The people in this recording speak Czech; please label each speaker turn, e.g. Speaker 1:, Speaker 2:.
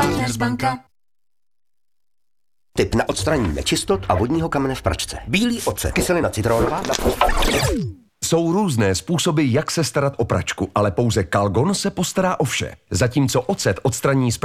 Speaker 1: Partners Banka.
Speaker 2: Tip na odstranění nečistot a vodního kamene v pračce. Bílý ocet, kyselina citronová.
Speaker 3: Jsou různé způsoby, jak se starat o pračku, ale pouze Calgon se postará o vše. Zatímco ocet odstraní